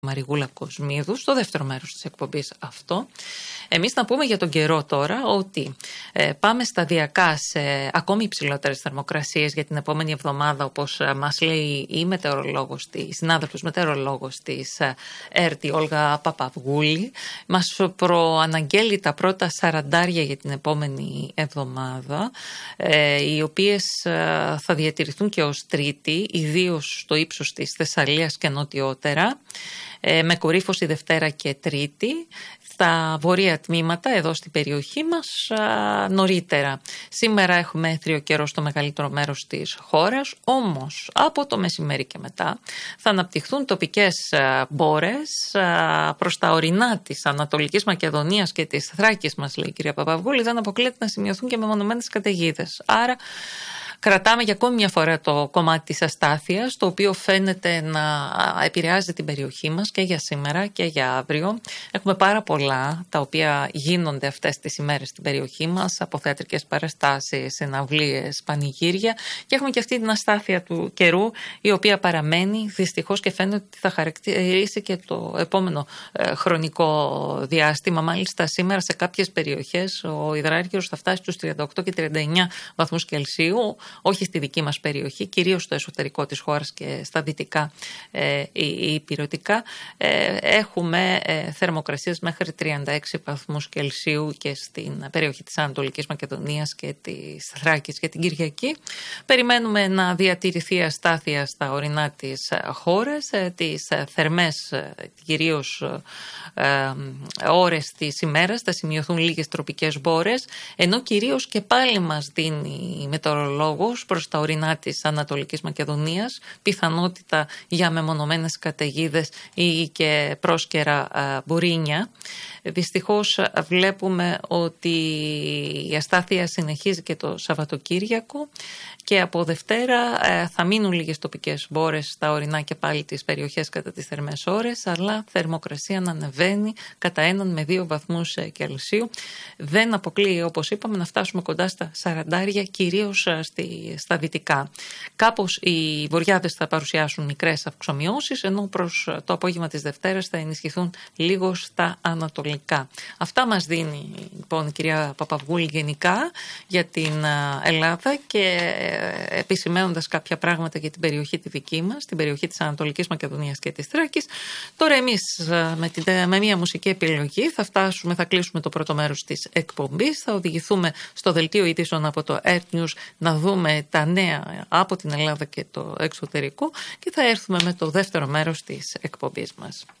Μαριγούλα Κοσμίδου, στο δεύτερο μέρος της εκπομπής αυτό. Εμείς να πούμε για τον καιρό τώρα ότι πάμε σταδιακά σε ακόμη υψηλότερες θερμοκρασίες για την επόμενη εβδομάδα, όπως μας λέει η μετεωρολόγος, η συνάδελφος μετεωρολόγος της ΕΡΤ, η Όλγα Παπαυγούλη. Μας προαναγγέλει τα πρώτα 40 για την επόμενη εβδομάδα, οι οποίες θα διατηρηθούν και ως Τρίτη, ιδίως στο ύψος της Θεσσαλίας και νοτιότερα, με κορύφωση Δευτέρα και Τρίτη. Στα βορεία τμήματα εδώ στην περιοχή μας νωρίτερα. Σήμερα έχουμε έθριο καιρό στο μεγαλύτερο μέρος της χώρας, όμως από το μεσημέρι και μετά θα αναπτυχθούν τοπικές μπόρες προς τα ορεινά της Ανατολικής Μακεδονίας και της Θράκης, μας λέει η κυρία Παπαυγούλη. Δεν αποκλείεται να σημειωθούν και μεμονωμένες καταιγίδες. Άρα κρατάμε για ακόμη μια φορά το κομμάτι της αστάθειας, το οποίο φαίνεται να επηρεάζει την περιοχή μας και για σήμερα και για αύριο. Έχουμε πάρα πολλά τα οποία γίνονται αυτές τις ημέρες στην περιοχή μας, από θεατρικές παραστάσεις, συναυλίες, πανηγύρια, και έχουμε και αυτή την αστάθεια του καιρού, η οποία παραμένει δυστυχώς και φαίνεται ότι θα χαρακτηρίσει και το επόμενο χρονικό διάστημα. Μάλιστα σήμερα σε κάποιες περιοχές ο υδράργυρος θα φτάσει στους 38 και 39 βαθμούς Κελσίου. Όχι στη δική μας περιοχή, κυρίως στο εσωτερικό της χώρας και στα δυτικά ή ηπειρωτικά. Έχουμε θερμοκρασίες μέχρι 36 βαθμούς Κελσίου και στην περιοχή της Ανατολικής Μακεδονίας και της Θράκης και την Κυριακή. Περιμένουμε να διατηρηθεί η αστάθεια στα ορεινά της χώρας, τις θερμές κυρίως ώρες της ημέρας θα σημειωθούν λίγες τροπικές μπόρες, ενώ κυρίως και πάλι μας δίνει η μετεωρολόγος προς τα ορεινά της Ανατολικής Μακεδονίας πιθανότητα για μεμονωμένες καταιγίδες ή και πρόσκαιρα μπορίνια. Δυστυχώς βλέπουμε ότι η αστάθεια συνεχίζει και το Σαββατοκύριακο και από Δευτέρα θα μείνουν λίγες τοπικές μπόρες στα ορεινά και πάλι τις περιοχές κατά τις θερμές ώρες, αλλά θερμοκρασία να ανεβαίνει κατά 1 με 2 βαθμούς Κελσίου. Δεν αποκλείει, όπως είπαμε, να φτάσουμε κοντά στα 40, κυρίως στα δυτικά. Κάπως οι βορειάδες θα παρουσιάσουν μικρές αυξομειώσεις, ενώ προς το απόγευμα της Δευτέρας θα ενισχυθούν λίγο στα ανατολικά. Αυτά μας δίνει λοιπόν η κυρία Παπαυγούλη γενικά για την Ελλάδα, και επισημαίνοντας κάποια πράγματα για την περιοχή τη δική μας, την περιοχή της Ανατολικής Μακεδονίας και της Θράκης. Τώρα εμείς με μια μουσική επιλογή θα κλείσουμε το πρώτο μέρος της εκπομπής, θα οδηγηθούμε στο δελτίο ειδήσεων από το Earth News να δούμε τα νέα από την Ελλάδα και το εξωτερικό, και θα έρθουμε με το δεύτερο μέρος της εκπομπής μας.